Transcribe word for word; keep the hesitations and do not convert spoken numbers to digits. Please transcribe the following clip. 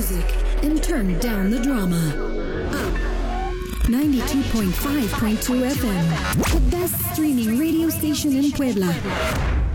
music and turn down the drama. Up. ninety-two point five point two F M. The best streaming radio station in Puebla.